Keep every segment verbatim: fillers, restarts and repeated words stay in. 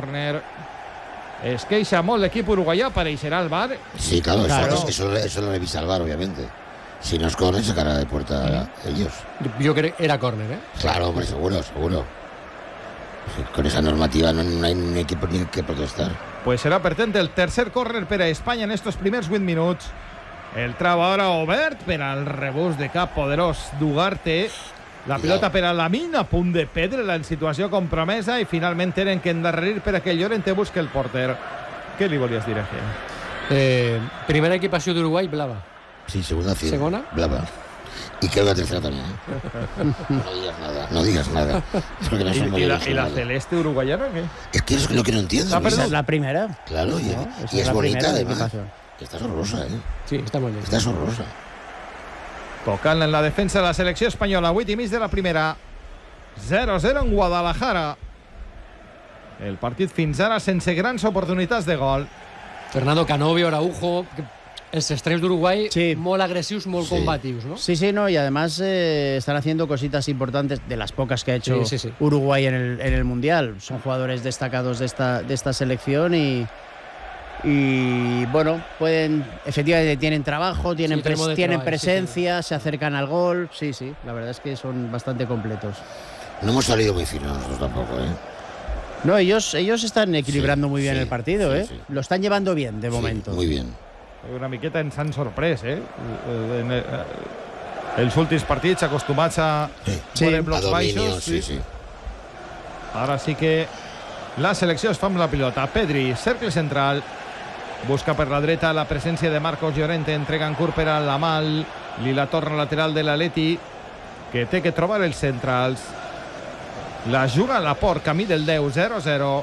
córner. Es queixa molt l'equip uruguaià, apareixerà el V A R. Sí, claro, Claro. Eso, eso, eso lo revisa el V A R, obviamente. Si no es córner, sacará de puerta ellos. Yo creo que era córner, ¿eh? Claro, hombre, seguro, seguro. Sí, con esa normativa no, no hay ni equipo ni que protestar. Pues serà per tant el tercer córner per a Espanya en estos primers vint minuts. El trau ara obert per al rebús de cap poderós d'Ugarte. La pilota per a Lamine, a punt de perdre-la en situació compromesa, i finalment tenen que endarrerir per a que Llorente busque el porter. Què li volies dir aquí? Eh, primera equipació d'Uruguai, blava. Sí, segunda sí. ¿Segunda? Blava. Y creo que la tercera también, ¿eh? No digas nada, no digas nada. Porque no ¿Y, son y, muy la, originales. ¿Y la celeste uruguayana qué? Es que eso es lo que no entiendo. Ah, Luis. perdón. Esa es la primera. Claro, y, No, y esa es, la bonita primera además. equipación. Esta es horrorosa, ¿eh? Sí, està molt bé. Esta es horrorosa. Tocant en la defensa de la selecció espanyola, vuit i mig de la primera. zero a zero en Guadalajara. El partit fins ara sense grans oportunitats de gol. Fernando Canovio, Araujo, els extrems d'Uruguai, Sí. molt agressius, molt Sí. combatius, ¿no? Sí, sí, no, y además eh, están haciendo cositas importantes de las pocas que ha hecho Sí, sí, sí. Uruguay en el, en el Mundial. Son jugadores destacados de esta, de esta selección y, y bueno, pueden, efectivamente tienen trabajo, tienen, Sí, tenemos pres- de tienen trabajo, sí, presencia, se acercan al gol. Sí, sí, la verdad es que son bastante completos. No hemos salido muy finos nosotros tampoco, ¿eh? No, ellos, ellos están equilibrando Sí, muy bien sí, el partido, sí, ¿eh? sí. Lo están llevando bien de Sí, momento. muy bien. Una miqueta ens han sorprès, eh? En, eh, els últims partits acostumats a Sí. poder A blocs dominio, baixos. sí, sí. Ara sí que la selecció es fa amb la pilota. Pedri, cercle central. Busca per la dreta la presència de Marcos Llorente. Entrega en curt per a Lamal. Li la torna lateral de l'Atleti, que té que trobar els centrals. La juga a Laporte, camí del deu, zero a zero.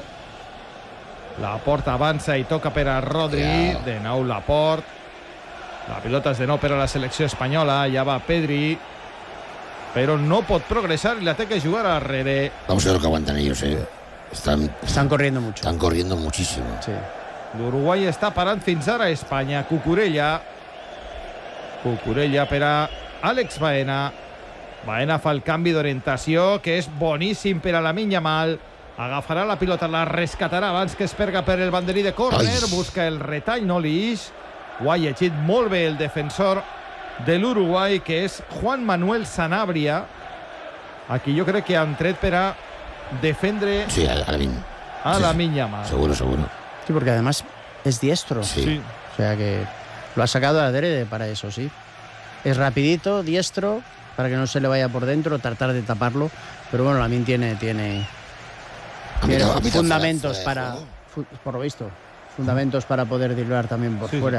Laporte avança i toca per a Rodri. Cuidado. De nou Laporte. La pilota és de nou per a la selecció espanyola. Ja va Pedri, però no pot progressar i la té que jugar a darrere. Vamos a ver lo que aguantan ellos, ¿eh? Están, Están corriendo mucho. están corriendo muchísimo. Sí. L'Uruguai està parant fins ara a Espanya. Cucurella. Cucurella per a Àlex Baena. Baena fa el canvi d'orientació, que és boníssim per a Lamine Yamal. Agafarà la pilota, la rescatarà abans que es perga per el banderí de córner. Ai. Busca el retall, no li ix. Ho ha llegit molt bé el defensor de l'Uruguai, que és Juan Manuel Sanabria. Aquí jo crec que han tret per a defendre Sí, a Lamine. a Sí, Lamine Yamal. Seguro, seguro. Sí, porque además es diestro. Sí. Sí. O sea que lo ha sacado a adrede para eso, sí. Es rapidito, diestro, para que no se le vaya por dentro, tratar de taparlo. Pero bueno, Lamine tiene, tiene, A tiene mitad- a mitad fundamentos fuera de para, juego. fu- por lo visto, fundamentos para poder driblar también por Sí, sí. fuera.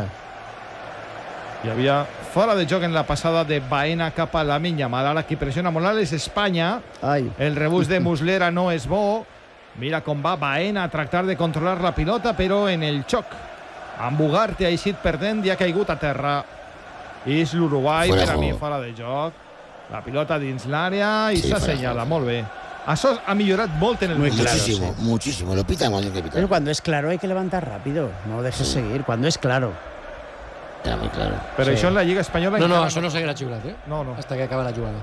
Hi havia fora de joc en la passada de Baena cap a Lamine Yamal. Ara qui pressiona molt alt és Espanya. Ay, El rebús de Muslera no és bo. Mira com va Baena a tractar de controlar la pilota, però en el xoc amb Ugarte ha eixit perdent i ha caigut a terra. És l'Uruguai, Fuera per a de mi, juego. fora de joc. La pilota dins l'àrea i Sí, fuera de s'assenyala. juego. Molt bé. Això ha millorat molt en el Muy Mundial. claro, Muchísimo, sí. muchísimo. Lo pitan cuando hay que pero pitar. cuando es claro hay que levantar rápido, no dejes Sí. seguir, cuando es claro. Era muy claro. Però Sí. això en la Lliga Espanyola... No, no, encara això no seguirà xiulat, eh? No, no. Hasta que acaba la jugada.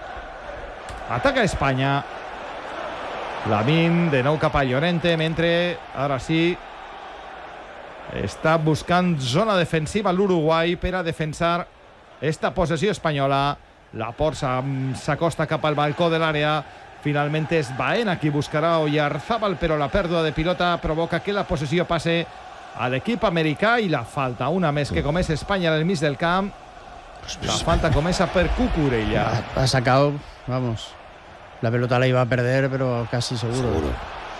Ataca Espanya. Lamine de nou cap a Llorente, mentre ara sí està buscant zona defensiva l'Uruguai per a defensar esta possessió espanyola. La Porça s'acosta cap al balcó de l'àrea. Finalment és Baena qui buscarà Oyarzábal, però la pèrdua de pilota provoca que la possessió passe a l'equip americà i la falta, una més que comés Espanya en el mig del camp. La falta comença per Cucurella. Ha, ha sacado, vamos, la pelota la iba a perder, pero casi seguro. Seguro.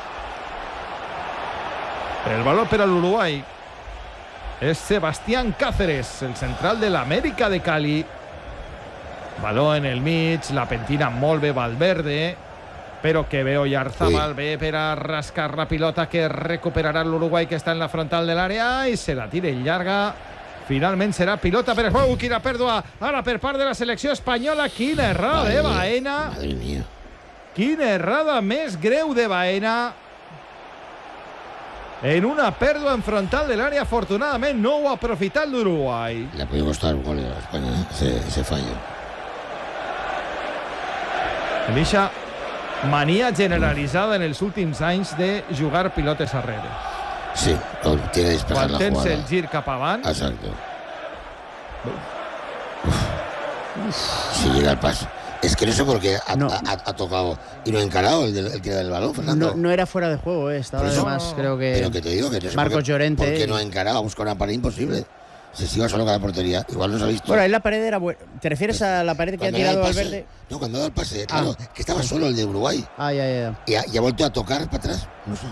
El valor per a l'Uruguai és Sebastián Cáceres, el central de l'Amèrica de Cali. Baló en el mig, la pentina molt bé Valverde, però que ve Oyarzábal, ve per a rascar la pilota que recuperarà l'Uruguai, que està en la frontal de l'àrea i se la tira en llarga. Finalment serà pilota per... Oh, quina pèrdua ara per part de la selecció espanyola. Quina errada de Baena. Madre mía. Quina errada més greu de Baena. En una pèrdua en frontal de l'àrea, afortunadament no ho ha aprofitat l'Uruguai. Le ha podido costar un gol a España, ¿eh? ese, ese fallo. En eixa Mania generalitzada en els últims anys de jugar pilotes arrere. Sí, con, tiene que despejar Quan la tens jugada. el gir cap avant, Exacto. Si llega el paso. Es que no sé por qué ha, No. ha- ha- ha tocado y no ha encarado el, del- el que da el balón, Fernando. No, no era fuera de juego, eh. Estaba Por eso- además, creo que. Pero que te digo que no sé Marcos por qué, Llorente. ¿por qué no ha encarado? Ha buscado una pared imposible. Si se iba solo con la portería, igual no se ha visto. Bueno, ahí la pared era buena. ¿Te refieres a la pared que ha Cuando da el tirado pase- Valverde? No, cuando ha dado el pase, claro, Ah. que estaba solo el de Uruguay. Ah, ya, ya, ya. Y ha, y ha vuelto a tocar para atrás. No sé.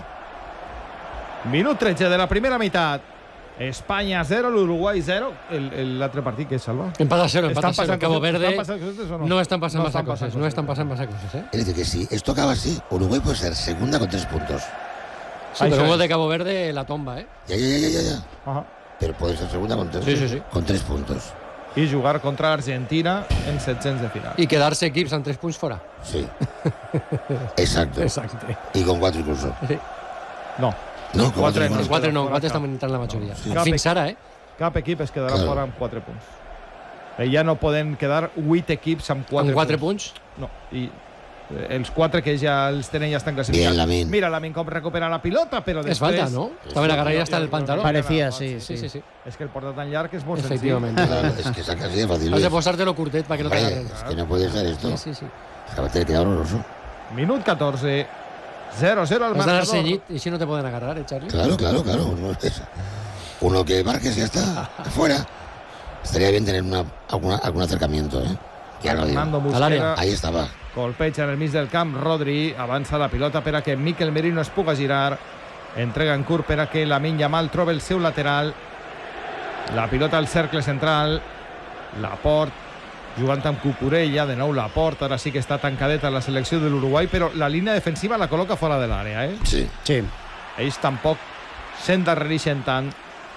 minut tretze de la primera meitat. Espanya zero, l'Uruguai zero. El- el- L'altre partit que és, Salva? Empat a cero, Estan empat a cero. passant Cabo coses- Verde estan passant coses o no? no están pasando No massa estan cosas, passant no están coses. pasando massa cosas, ¿eh? Es decir, que si esto acaba así, Uruguay puede ser segunda con tres puntos. Sí, Ahí pero se luego ve. de Cabo Verde la tomba, ¿eh? Ya, ya, ya, ya, ya. Ajá. Pero puede ser segunda con tres, Sí, sí, sí. con tres puntos. I jugar contra Argentina en setzents de final. Y quedarse equips amb tres punts fora. Sí. Exacto. Exacte. Y con cuatro incluso. Sí. No, No, con Quatre cuatro no. incluso. Els quatre no, Fora quatre cap. estan entrant la majoria. Sí. Fins ara, eh? cap equip es quedarà Claro. fora amb quatre punts. Eh, ja no poden quedar vuit equips amb quatre, Amb quatre punts. punts. No, i eh, els quatre que ja els tenen ja estan classificats. Bien, Lamine. Mira, Lamine com recupera la pilota, però És després... falta, no? Estava agarrat hasta el pantaló. Parecía, sí, Sí, sí, sí. És que el porta tan llarg és molt Efectivament. Claro, es que saca así de fácil. Has de Luis. posar-te-lo curtet para que no te Hombre, agarren. es que no puede ser esto. Sí, sí, sí. Es que va a tener que quedar horroroso. senzill. Minut catorze, zero a zero al Has d'anar marcador. cenyit i si no te poden agarrar, eh, Charlie? Claro, claro, claro. Uno, es- uno que marques y ya está. Fuera. Estaría bien tener una, alguna, algún acercamiento, ¿eh? Ya lo digo. Fernando Al área. Mosquera Ahí estaba. colpeja en el mig del camp. Rodri avança la pilota per a que Miquel Merino es puga girar. Entrega en curt per a que Lamine Yamal trobi el seu lateral. La pilota al cercle central. Laport jugant amb Cucurella, de nou Laport. Ara sí que està tancadeta la selecció de l'Uruguai, però la línia defensiva la col·loca fora de l'àrea, eh? Sí. Sí. Ells tampoc s'endarrereixen tant.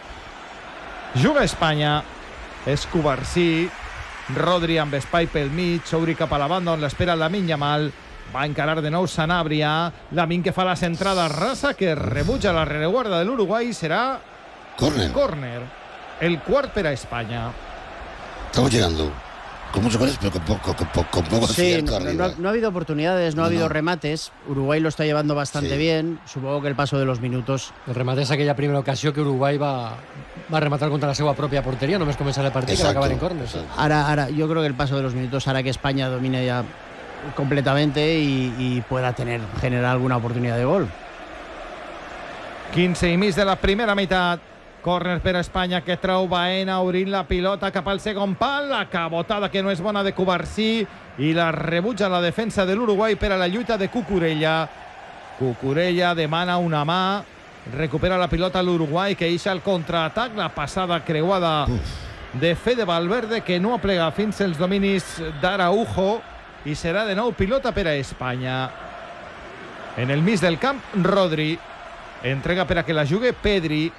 Juga Espanya, és Cubarsí, Rodri amb espai pel mig, s'obri cap a la banda on l'espera Lamine Yamal, va encarar de nou Sanabria, Lamine que fa la centrada rasa, que rebutja la rereguarda de l'Uruguai, serà Corner. córner, el quart per a Espanya. Estamos llegando con muchos goles, pero con poco, con poco, con poco Sí, acierto no, no arriba. ha- no ha habido oportunidades, no, No, ha habido no. remates. Uruguay lo está llevando bastante Sí. bien. Supongo que el paso de los minutos. El remate és aquella primera ocasió que Uruguai va, va rematar contra la seva pròpia porteria, només començar el partit que va Exacto. acabar en córner. Sí. exacto. Ahora, ahora, yo creo que el paso de los minutos hará que España domine ya completamente y, y pueda tener, generar alguna oportunidad de gol. quinze i mig de la primera meitat. Córner per a Espanya, que treu Baena obrint la pilota cap al segon pal. La cabotada que no és bona de Cubarsí i la rebutja la defensa de l'Uruguai per a la lluita de Cucurella. Cucurella demana una mà, recupera la pilota l'Uruguai, que eixa el contraatac, la passada creuada de Fede Valverde, que no aplega fins als dominis d'Araujo, i serà de nou pilota per a Espanya. En el mig del camp, Rodri entrega per a que la jugui Pedri.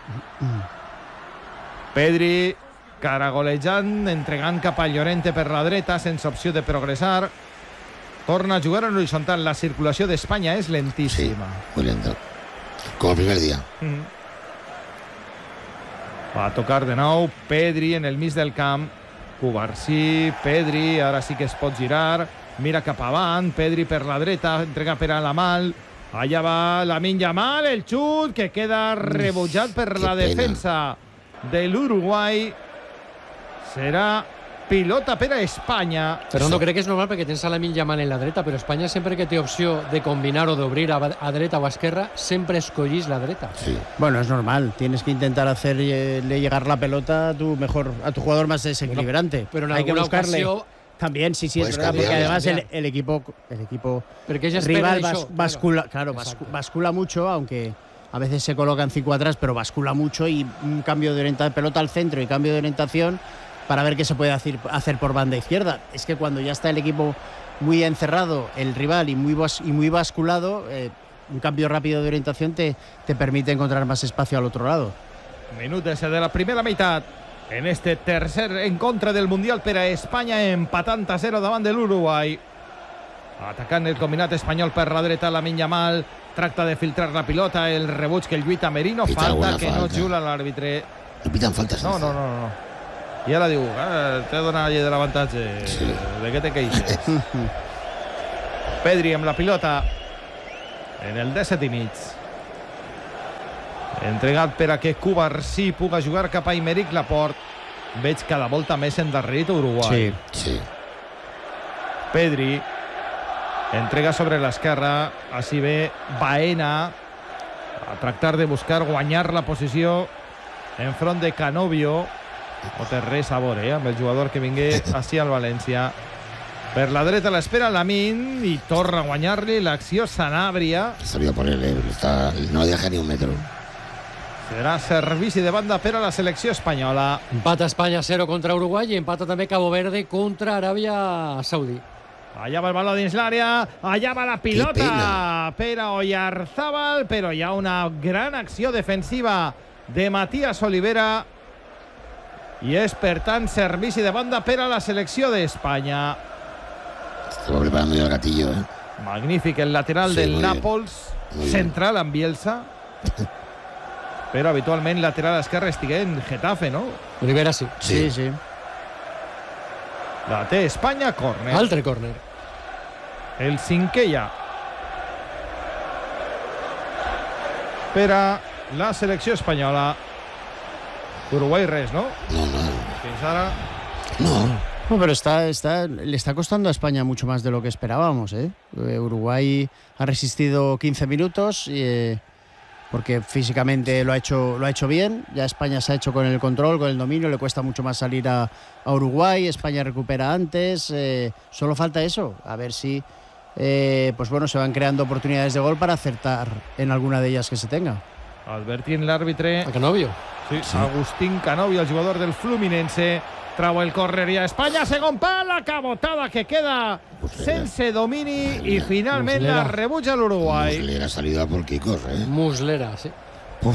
Pedri caragolejant, entregant cap a Llorente per la dreta, sense opció de progressar. Torna a jugar en horitzontal. La circulació d'Espanya és Sí, lentíssima. muy lento. Como el primer día. Mm. Va a tocar de nou Pedri en el mig del camp. Cubarsí, Pedri, ara sí que es pot girar. Mira cap avant, Pedri per la dreta, entrega per a Yamal. Allà va Lamine Yamal, el xut que queda rebutjat per que la pena. defensa de l'Uruguai. Serà pilota per a Espanya. Fernando, Eso. crec que és normal perquè tens a Lamine Yamal en la dreta, però Espanya sempre que té opció de combinar o d'obrir a, a dreta o a esquerra, sempre escollís la dreta. Sí. Bueno, es normal. Tienes que intentar hacerle llegar la pelota a tu mejor, a tu jugador más desequilibrante. Pero en hay que alguna buscarle. ocasió, También, sí, sí, es Puedes verdad, porque cambiarlo. además el, el equipo, el equipo perquè ella espera rival això. bas- bascula, claro, bas- Exacto. bascula mucho, aunque a veces se colocan cinco atrás, pero bascula mucho y un cambio de orientación, pelota al centro y cambio de orientación para ver qué se puede hacer, hacer por banda izquierda. Es que cuando ya está el equipo muy encerrado, el rival, y muy, bas- y muy basculado, eh, un cambio rápido de orientación te, te permite encontrar más espacio al otro lado. Minut ese de la primera meitat. En este tercer en contra del Mundial per a Espanya, empatant a zero davant de l'Uruguai. Atacant el combinat espanyol per la dreta, Lamine Yamal tracta de filtrar la pilota, el rebuig que lluita Merino, Pita falta alguna que no falta. xiula l'àrbitre. No pitan faltas. No, no, no, no. I ara diu, eh, t'he donat la llei de l'avantatge. Sí. De què te queixes? Pedri amb la pilota en el disset i mig. Entregat per a que Cubarsí puga jugar cap a Aymeric Laporte. Veig cada volta més endarrerit Uruguai. Sí, sí. Pedri entrega sobre l'esquerra. Així ve Baena a tractar de buscar guanyar la posició enfront de Canovio. No té res a veure eh, amb el jugador que vingué així al València. Per la dreta l'espera Lamine i torna a guanyar-li l'acció Sanabria. Sabía por él, eh. Está, no deja ni un metro. Serà servici de banda per a la selecció espanyola. Empata Espanya cero contra Uruguai i empata també Cabo Verde contra Aràbia Saudí. Allà va el baló dins l'àrea, allà va la pilota per a Oyarzábal, però hi ha una gran acció defensiva de Matías Olivera i és, per tant, servici de banda per a la selecció d'Espanya. Estaba preparando ya el gatillo, ¿eh? Magnífic el lateral Sí, del muy bien. Nàpols, Muy bien. central amb Bielsa, però habitualment lateral esquerre estigué en Getafe, no? Olivera sí. Sí, sí. La té Espanya, córner. Altre córner. El cinquè ja per a la selecció espanyola. Uruguai res, ¿no? No, no. Fins ara No. No, pero está, está, le está costando a España mucho más de lo que esperábamos, ¿eh? Eh, Uruguay ha resistido quince minutos eh, porque físicamente lo ha hecho lo ha hecho bien. Ya España se ha hecho con el control, con el dominio. Le cuesta mucho más salir a, a Uruguay. España recupera antes. Eh, solo falta eso. A ver si eh, pues bueno, se van creando oportunidades de gol para acertar en alguna de ellas que se tenga. advertint l'àrbitre. A Canovio. Sí, sí. Agustín Canovio, el jugador del Fluminense. Trau el córner i a Espanya, segon pal, la cabotada que queda sense domini i finalment la rebutja l'Uruguai. Le ha salido a por Kikos, ¿eh? Muslera, sí. Uf.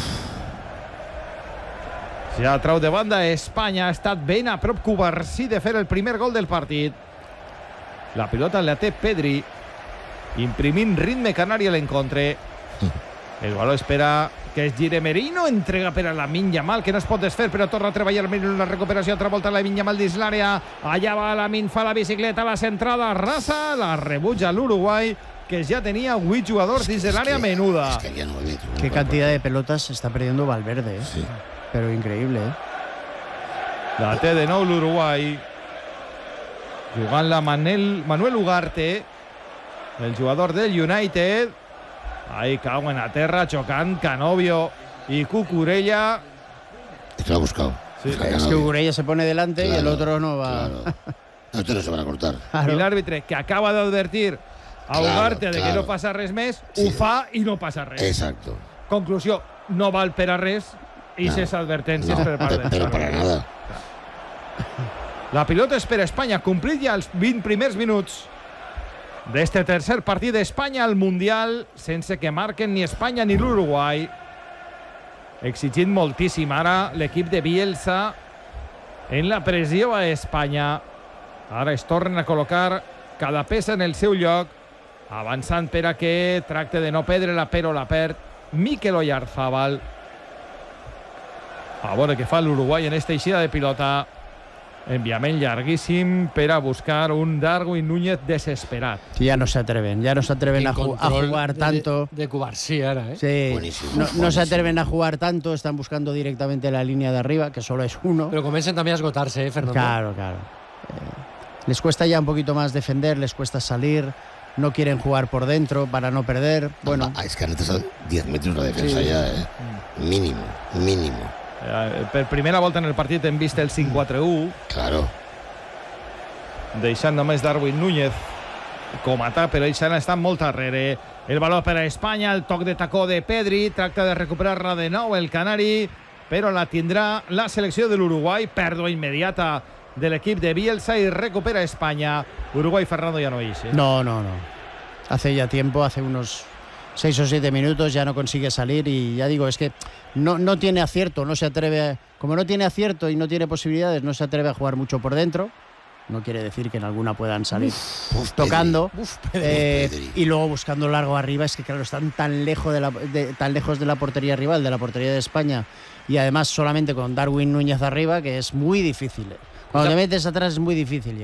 Ja trau de banda Espanya, ha estat ben a prop Cubarsí de fer el primer gol del partit. La pilota la té Pedri, imprimint ritme canari a l'encontre. El baló espera que es gire Merino, entrega per a Lamine Yamal, que no es pot desfer, però torna a treballar Merino en la recuperació, altra volta Lamine Yamal dins l'àrea, allà va Lamine, fa la bicicleta, la centrada rasa, la rebutja l'Uruguai, que ja tenia vuit jugadors dins de l'àrea menuda. Es que había nueve. tú. Qué cantidad de pelotas está perdiendo Valverde, ¿eh? Sí. Pero increíble, ¿eh? La té de nou l'Uruguai, jugant-la Manuel, Manuel Ugarte, el jugador del United. Ahí cauen a terra, chocant Canovio y Cucurella. Es que lo ha buscado. Sí. Es que Es que Urella se pone delante y el Claro, otro no va. Claro. No, estos no se van a cortar. Claro. I l'àrbitre, que acaba d'advertir a Claro, Ugarte de que claro. no passa res més, Sí. ho fa i no passa res. Exacto. Conclusió, no val per a res i No. ses advertències No, per part pero, del pero para àrbitre. nada. La pilota és per a Espanya, complit ja els vint primers minuts d'este tercer partit d'Espanya al Mundial, sense que marquen ni Espanya ni l'Uruguai. Exigint moltíssim ara l'equip de Bielsa en la pressió a Espanya. Ara es tornen a col·locar cada peça en el seu lloc, avançant per a que tracte de no perdre-la, però la perd Mikel Oyarzábal. A veure què fa l'Uruguai en esta eixida de pilota. Enviament llarguíssim per a buscar un Darwin Núñez desesperat. Ya no se atreven, ya no se atreven En a, ju- a control jugar de- tanto. De, de Cubarsí ahora, ¿eh? Sí, Buenísimo, no, no se buenísimo. atreven a jugar tanto, están buscando directamente la línea de arriba, que solo es uno. Pero comienzan también a esgotarse, ¿eh, Fernando? Claro, claro. Eh, les cuesta ya un poquito más defender, les cuesta salir, no quieren jugar por dentro para no perder. Bueno, Ah, es que han retrasado diez metros la defensa Sí. ya, ¿eh? Mínimo, mínimo. Eh, per primera volta en el partit hem vist el cinc quatre u, Claro. deixant només Darwin Núñez com a tap, però ells han estat molt darrere. El valor per a Espanya, el toc de tacó de Pedri, tracta de recuperar-la de nou el canari, però la tindrà la selecció de l'Uruguai, pèrdua immediata de l'equip de Bielsa i recupera Espanya. Uruguai, Fernando, ja no hi és. Eh? no, no, no. Hace ya tiempo, hace unos seis o siete minutos ya no consigue salir y ya digo, es que no, no tiene acierto, no se atreve, a- como no tiene acierto y no tiene posibilidades, no se atreve a jugar mucho por dentro. No quiere decir que en alguna puedan salir Uf, tocando. Uf, Eh, Pedri. y luego buscando largo arriba, es que claro, están tan lejos de la, de, tan lejos de la portería rival, de la portería de España, y además solamente con Darwin Núñez arriba, que es muy difícil. Cuando te metes atrás es muy difícil llegar.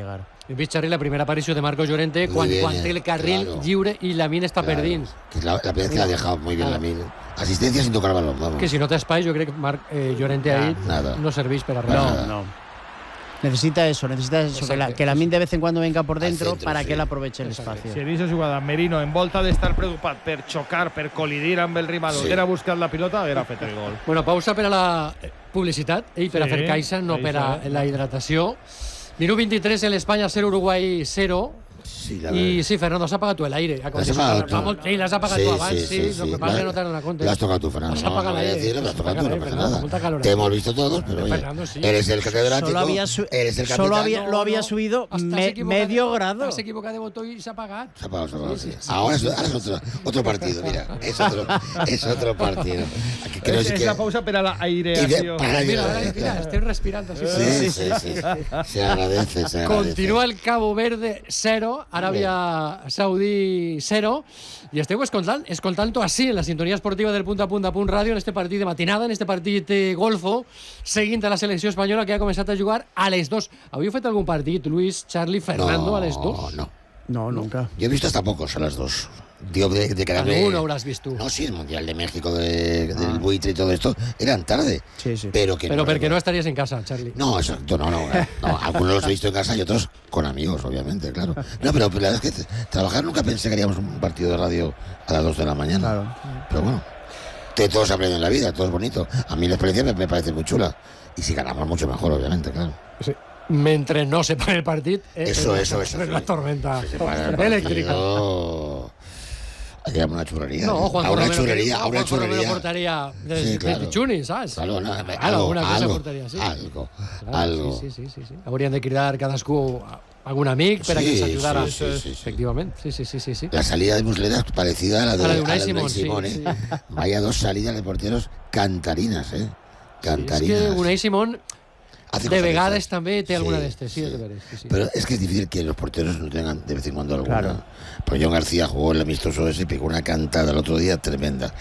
He vist, Xavi, la primera aparició de Marcos Llorente Muy quan, bien, quan té el carril claro. lliure i Lamine està Claro, perdint. que es la, la primera vez que la ha dejado muy bien Claro. Lamine. Asistencia sin tocar balón, vamos. Que si no té espai, jo crec que Marc, eh, Llorente ahí Nada. no serveix per a res. Nada. No, no. Necesita eso, necesita eso, que, la, Exacte. que la Min de vez en cuando venga por dentro centro, para sí. que él aproveche el Exacte. espacio. Si en aquesta jugada Merino en volta d'estar preocupat per xocar, per col·lidir amb el rival, Sí. haguera buscat la pilota, haguera fet el gol. Bueno, pausa per a la eh, publicitat i per Sí, a fer caixa, no per a caixa. la hidratació. Minut vint-i-tres, en l'Espanya zero, Uruguai zero. Sí, la Y verdad. sí, Fernando, has apagado tú el aire. Ha Las has apagado tú. Vamos, sí, las has apagado Sí, tú abans, sí, sí, sí, lo sí. que pasa es que La- no te has dado cuenta. Lo has tocado tú, Fernando. Has No, apagado no voy a el aire. decirlo, lo has tocado tú, no Fernando, pasa Fernando, nada. molta calor. Te hemos visto todos, pero oye, Fernando, sí. eres el catedrático, Solo había, su- eres el capitán. solo había, No, lo había no, subido estás me- equivocado. medio grado. Has equivocado de botón y se ha apagado. Se ha apagado, se ha apagado, Sí, sí. sí, sí. Ahora es, ahora es otro, otro partido, mira. Es otro, es otro partido. Aquí creo És, és que- la pausa per a la y de- aireació. para- Mira, ahora, mira, estoy respirando. Así, Sí, sí, sí. Se agradece, se agradece. Continúa el Cabo Verde cero, Aràbia Saudí cero. I esteu escoltant, escoltant-ho així en la sintonia esportiva del Punt a Punt a Punt Ràdio, en este partit de matinada, en este partit de golfo, seguint a la selecció espanyola que ha començat a jugar a les dos. Havíeu fet algun partit, Luis, Charlie, Fernando, No, a les dos? no. No, nunca. Yo he visto hasta pocos a las dos. Digo, de, de quedarme- Alguno hauràs vist tu. No, sí, el Mundial de México, de- del buitre y todo esto, eran tarde. Sí, sí. Pero que Però perquè no recuerdo. estaries en casa, Charlie. No, exacto, no, no, no. No, algunos los he visto en casa y otros con amigos, obviamente, claro. No, pero la verdad es que t- trabajar nunca pensé que haríamos un partido de radio a las dos de la mañana. Claro. Pero bueno, que todo se aprende en la vida, todo es bonito. A mí la experiencia me, me parece muy chula. Y si ganamos mucho mejor, obviamente, claro. Sí. Mentre no se pare el partit, eh, Eso, és eso, la- eso. és la tormenta Si se para el elèctrica. partido, hay que llamar una churrería. No, ¿eh? Juan a una Romero, churrería, no, a una Juan Romero churrería. portaria de, Sí, de claro. Chuni, saps? Claro, no, Claro, algo, alguna cosa algo, portaria, sí. algo, Claro, algo. Sí, sí, sí, sí, sí. Haurien de cridar cadascú a algun amic per a que Sí, ens ajudara. sí, sí, sí, sí. Efectivament, sí, sí, sí, sí, sí. La salida de Muslera es parecida a la de, A la de a Unai la de Unai Simón, Simón, sí, ¿eh? Vaya dos salidas de porteros cantarinas, ¿eh? És Cantarinas. que Unai Simón Hace de cosas vegades estas. també té alguna Sí, d'estes, sí, sí. de veres. Sí, sí. Pero es que es difícil que los porteros no tengan de vez en cuando alguna. Claro. Pues John García jugó el amistoso ese, pegó una cantada el otro día tremenda.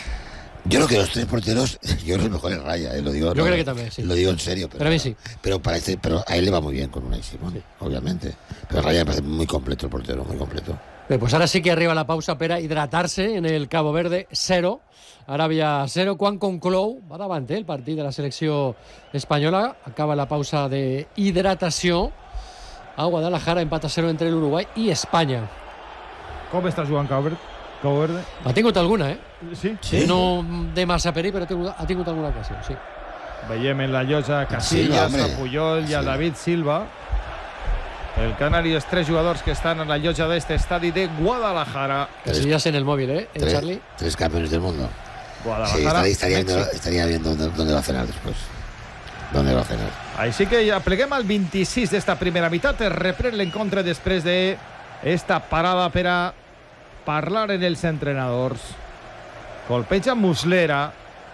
Yo creo que los tres porteros, yo creo que el mejor es Raya, ¿eh? Lo digo, Yo no, creo que también, sí. Lo digo en serio. Pero, Pero a mí sí. Pero, parece, pero a él le va muy bien con Unai Simón, obviamente. Pero Raya me parece muy completo el portero, muy completo. Bé, pues ara sí que arriba la pausa per a hidratar-se en el Cabo Verde zero, Aràbia zero. Quan conclou, va davant eh, el partit de la selecció espanyola, acaba la pausa de hidratació a Guadalajara, empat a zero entre l'Uruguai i Espanya. Com està jugant Cabo Verde? Cabo Verde? Ha tingut alguna, eh? Sí? Sí. No de massa perill, però ha tingut, ha tingut alguna ocasió, sí. Veiem en la llotja Silva, Casillas, hombre. a Puyol i a Sí. David Silva. El Canari, els tres jugadors que estan en la llotja d'este estadi de Guadalajara. Casillas en el móvil, eh? En Tres, Charlie. tres campeones del mundo. Sí, Guadalajara, estaría, estaría, viendo, Mèxic. estaría viendo dónde, dónde va a cenar después. ¿Dónde va a cenar? Així que ja pleguem al vint-i-sis d'esta primera meitat. Es reprèn l'encontre després de esta parada per a parlar en els entrenadors. Colpeja Muslera.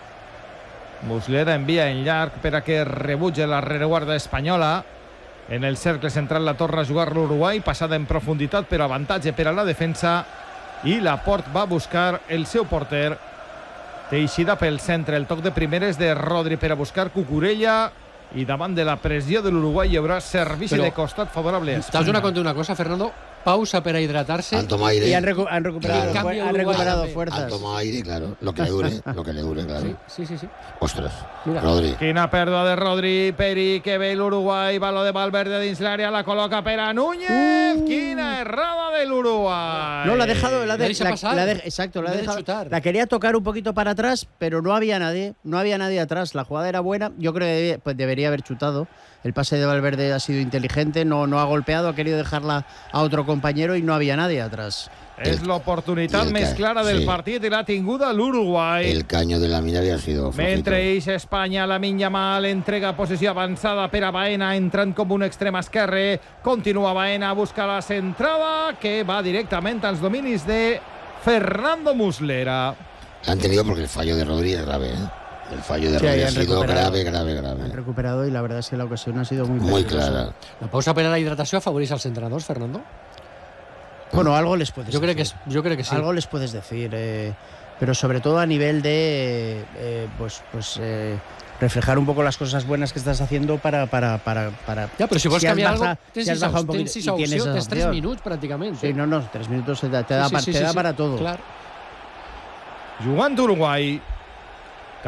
Muslera envia en llarg per a que rebutge la rereguarda espanyola. En el cercle central la torna a jugar l'Uruguai, passada en profunditat, però avantatge per a la defensa. I Laporte va buscar el seu porter. Teixida pel centre, el toc de primeres de Rodri per a buscar Cucurella. I davant de la pressió de l'Uruguai hi haurà servici Però- de costat favorable a T'has donat compte una cosa, Fernando? Pausa per a hidratar-se. Han tomado aire. Y han, recu- han recuperado, Claro. fuer- Cambio han Uruguay recuperado también. Han fuerzas. tomado aire, claro. Lo que le dure, lo que le dure, claro. Sí, sí, sí, sí. Ostras. Mira. Rodri. Quina pèrdua de Rodri, Peri, que ve l'Uruguai, baló de Valverde dins l'àrea, la col·loca per a Núñez. Uh. Quina errada de l'Uruguai. No, la ha dejado, la, La de, deja la- pasar. la de- exacto, la, En ha vez de dejado- chutar. la quería tocar un poquito para atrás, pero no había nadie, no había nadie atrás. La jugada era buena, yo creo que debía, pues debería haber chutado. El pase de Valverde ha sido inteligente, no, no ha golpeado, ha querido dejarla a otro compañero y no había nadie atrás. És l'oportunitat el més que- clara del sí. partit i l'ha tinguda l'Uruguai. El caño de la mina había sido flojito. Mentre eix Espanya, la Yamal entrega posició avançada per a Baena, entrant com un extrem esquerre. Continua Baena, busca la centrada, que va directament als dominis de Fernando Muslera. La han tenido porque el fallo de Rodri es grave, ¿eh? El fallo de Sí, Rodri ahí ha han sido recuperado. grave, grave, Han grave. recuperado y la verdad es que la ocasión ha sido muy Muy peligrosa. clara. La pausa per a la hidratació afavoreix els entrenadors, Fernando? Bueno, algo les puedes Jo crec que, decir. és- jo crec que sí. Algo les puedes decir, eh, pero sobre todo a nivel de, eh, pues, pues eh, reflejar un poco las cosas buenas que estás haciendo para... para, para, para ja, però si vols si canviar baja, alguna cosa, tens si has bajado un poquito, sis y tienes esa tens tres opción. minuts pràcticament. Sí, no, no, tres minutos te da, te da, Sí, sí, te sí, da sí, para todo. Clar. Jugant Uruguai,